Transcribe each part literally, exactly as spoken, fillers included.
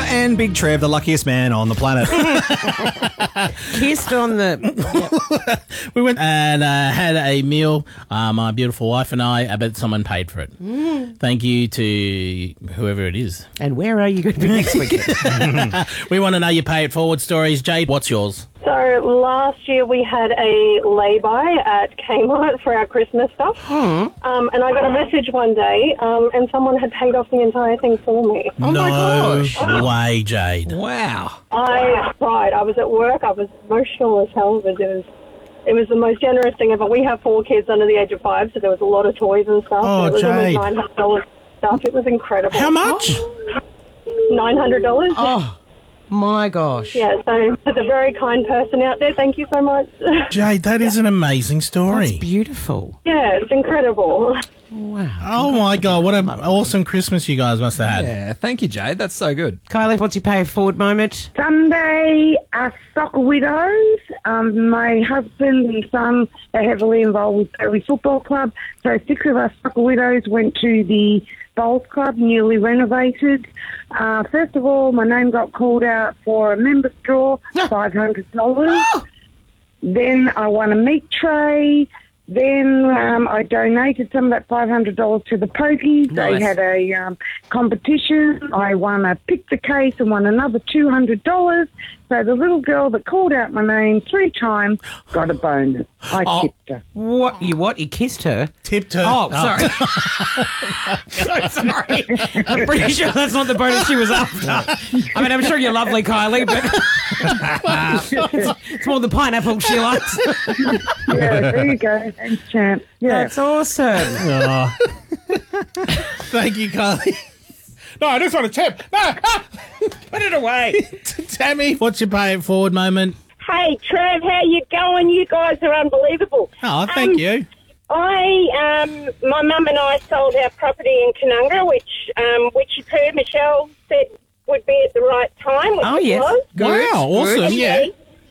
and Big Trev, the luckiest man on the planet. Kissed on the... Yep. We went and uh, had a meal, uh, my beautiful wife and I, but someone paid for it. Mm. Thank you to whoever it is. And where are you going to be next weekend? We want to know your pay it forward stories. Jade, what's yours? So last year we had a lay-by at Kmart for our Christmas stuff. Hmm. Um, and I got a message one day um, and someone had paid off the entire thing for me. Oh, no my gosh. way, Jade. Wow. I cried. I was at work. I was emotional as hell. It was, it was, it was the most generous thing ever. We have four kids under the age of five, so there was a lot of toys and stuff. Oh, it was Jade. almost nine hundred dollars stuff. It was incredible. How much? nine hundred dollars. Oh, my gosh. Yeah, so there's a very kind person out there. Thank you so much. Jade, that is an amazing story. That's beautiful. Yeah, it's incredible. Wow. Oh, my God. What an awesome Christmas you guys must have had. Yeah, thank you, Jade. That's so good. Kylie, what's your pay it forward moment? Sunday, uh, Soccer Widows. Um, my husband and son are heavily involved with Berry Football Club. So six of us Soccer Widows went to the Bowls Club, newly renovated. Uh, first of all, my name got called out for a member's draw, five hundred dollars. Then I won a meat tray. Then um, I donated some of that five hundred dollars to the Pokies. Nice. They had a um, competition. I won a pick the case and won another two hundred dollars. So the little girl that called out my name three times got a bonus. I Oh. tipped her. What? You what? You kissed her? Tipped her. Oh, sorry. so sorry. I'm pretty sure that's not the bonus she was after. I mean, I'm sure you're lovely, Kylie, but it's, it's more the pineapple she likes. Yeah, there you go. Thanks, champ. Yeah. That's awesome. Oh. Thank you, Kylie. No, I just want to tip. No, ah! Put it away. Tammy, what's your pay it forward moment? Hey, Trev, how you going? You guys are unbelievable. Oh, thank Um, you. I, um, my mum and I sold our property in Canunga, which, um, which you heard Michelle said would be at the right time. Which Oh, it yes. was. Wow, awesome, yeah.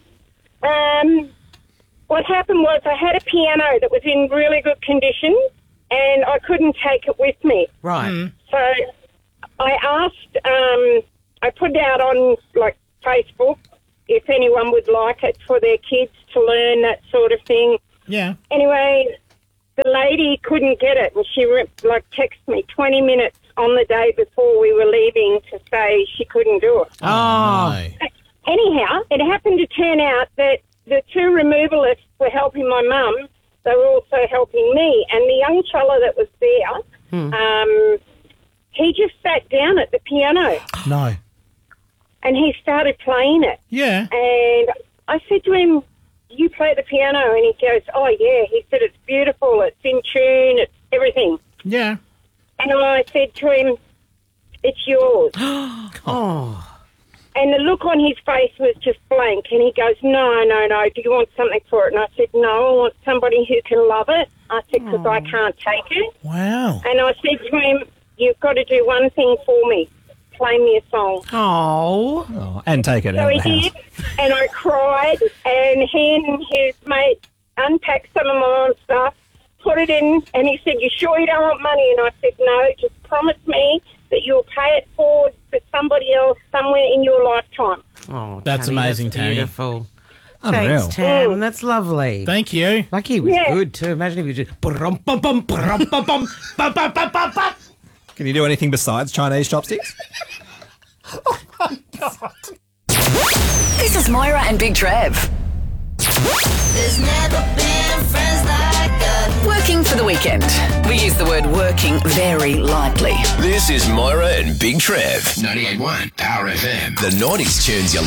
Um, what happened was I had a piano that was in really good condition, and I couldn't take it with me. Right. So I asked, um, I put it out on, like, Facebook if anyone would like it for their kids to learn that sort of thing. Yeah. Anyway, the lady couldn't get it, and she, like, texted me twenty minutes on the day before we were leaving to say she couldn't do it. Oh. No. Anyhow, it happened to turn out that the two removalists were helping my mum. They were also helping me. And the young fella that was there, Hmm. um, he just sat down at the piano No. and he started playing it. Yeah. And I said to him, you play the piano? And he goes, oh, yeah. He said, it's beautiful, it's in tune, it's everything. Yeah. And I said to him, it's yours. Oh. And the look on his face was just blank. And he goes, no, no, no, do you want something for it? And I said, no, I want somebody who can love it. I said, because I can't take it. Wow. And I said to him, you've got to do one thing for me. Play me a song. Oh. Oh, and take it So out he of the house. did, and I cried, and he and his mate unpacked some of my own stuff, put it in, and he said, you sure you don't want money? And I said, no, just promise me that you'll pay it forward for somebody else somewhere in your lifetime. Oh, That's Tammy, amazing, that's Tammy. Beautiful. Unreal. Thanks, Tam. That's lovely. Thank you. Lucky he was Yeah. good too. Imagine if he was just brum bum bum brum bum bum bum bum bum bum bum. Can you do anything besides Chinese chopsticks? This is Moira and Big Trev. There's never been friends like us. Working for the weekend. We use the word working very lightly. This is Moira and Big Trev. ninety-eight point one Power F M. The nineties tunes you